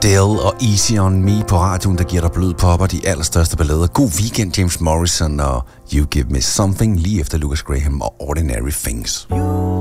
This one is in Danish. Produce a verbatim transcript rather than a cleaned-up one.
Adele og Easy On Me på radioen, der giver dig blød pop og de allerstørste ballader. God weekend, James Morrison og You Give Me Something lige efter Lucas Graham og Ordinary Things.